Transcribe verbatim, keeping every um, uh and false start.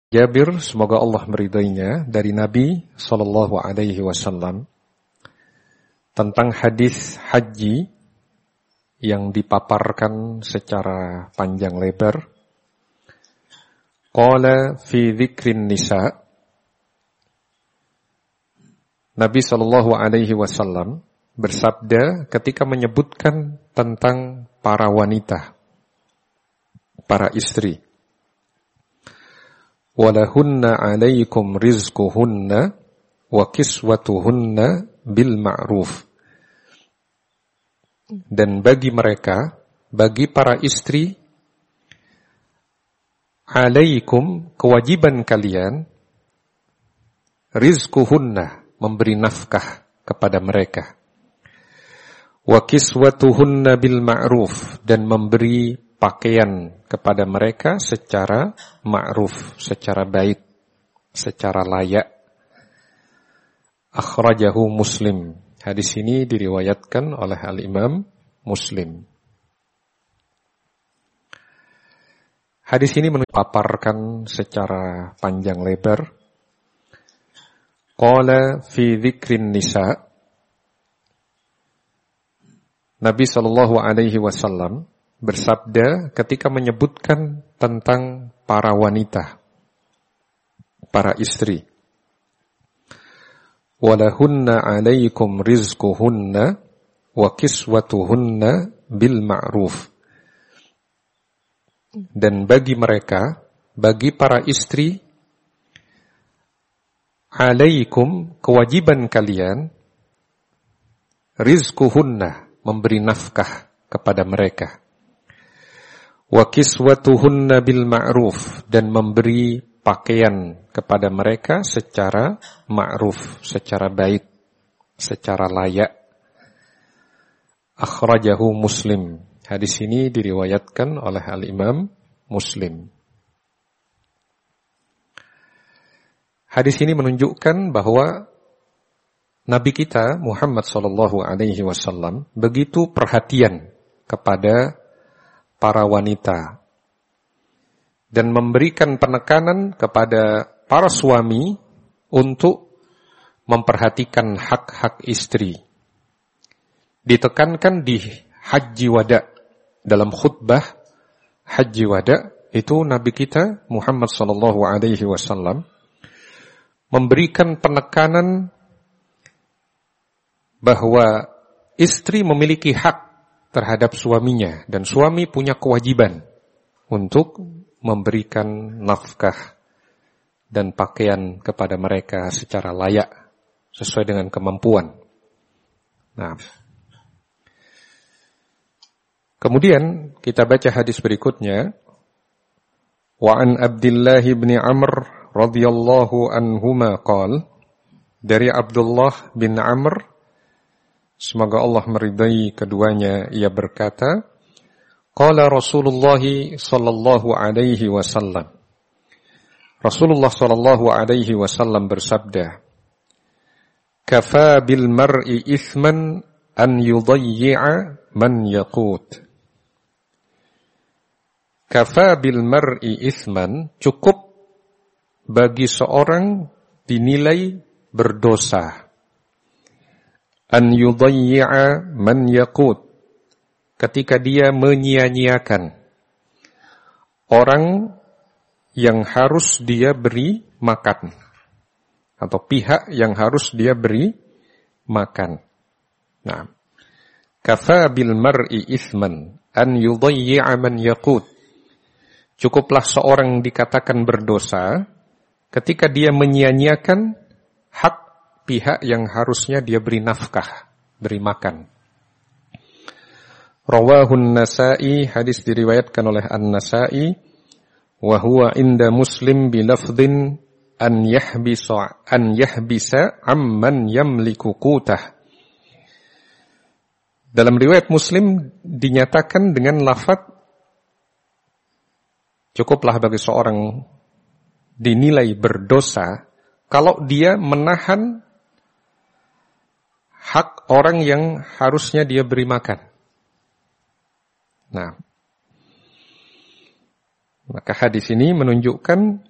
Jabir, semoga Allah meridainya, dari Nabi Sallallahu Alaihi Wasallam tentang hadis haji yang dipaparkan secara panjang lebar. Qala fi dzikrin nisa, Nabi Sallallahu Alaihi Wasallam bersabda ketika menyebutkan tentang para wanita, para istri. Walahunna alaikum rizquhunna wa kiswatuhunna bil ma'ruf. Dan bagi mereka, bagi para istri, alaikum, kewajiban kalian, rizquhunna, memberi nafkah kepada mereka. Wa kiswatuhunna bil ma'ruf, dan memberi pakaian kepada mereka secara ma'ruf, secara baik, secara layak. Akhrajahu Muslim. Hadis ini diriwayatkan oleh Al-Imam Muslim. Hadis ini menupaparkan secara panjang lebar. Qala fi dzikrin nisa, Nabi sallallahu alaihi wasallam bersabda ketika menyebutkan tentang para wanita, para istri. Walahunna alaikum rizquhunna wa kiswatuhunna bil ma'ruf. Dan bagi mereka, bagi para istri, alaikum, kewajiban kalian, rizquhunna, memberi nafkah kepada mereka. Wa kiswatuhunna bil ma'ruf, dan memberi pakaian kepada mereka secara ma'ruf, secara baik, secara layak. Akhrajahu Muslim. Hadis ini diriwayatkan oleh Al-Imam Muslim. Hadis ini menunjukkan bahwa Nabi kita Muhammad sallallahu alaihi wasallam begitu perhatian kepada para wanita dan memberikan penekanan kepada para suami untuk memperhatikan hak-hak istri. Ditekankan di Haji Wada, dalam khutbah Haji Wada itu Nabi kita Muhammad sallallahu alaihi wasallam memberikan penekanan bahwa istri memiliki hak terhadap suaminya, dan suami punya kewajiban untuk memberikan nafkah dan pakaian kepada mereka secara layak, sesuai dengan kemampuan. Nah, kemudian kita baca hadis berikutnya. Wa an Abdullah bin Amr radhiyallahu anhuma qala, dari Abdullah bin Amr, semoga Allah meridai keduanya, ia berkata, qala Rasulullah sallallahu alaihi wasallam. Rasulullah sallallahu alaihi wasallam bersabda, kafa bil mar'i ithman an yudayyi'a man yaqut. Kafa bil mar'i ithman, cukup bagi seorang dinilai berdosa, an yudayyi'a man yaqut, ketika dia menyia-nyiakan orang yang harus dia beri makan, atau pihak yang harus dia beri makan. Nah, kafa bil mar'i ithman an yudayyi'a man yaqut, cukuplah seorang dikatakan berdosa ketika dia menyia-nyiakan hak pihak yang harusnya dia beri nafkah, beri makan. Rawahun Nasa'i, hadis diriwayatkan oleh An-Nasa'i, wa huwa inda Muslim bilafdhin an yahbisa an yahbisa amman yamliku qutah. Dalam riwayat Muslim dinyatakan dengan lafaz, cukuplah bagi seorang dinilai berdosa kalau dia menahan hak orang yang harusnya dia beri makan. Nah, maka hadis ini menunjukkan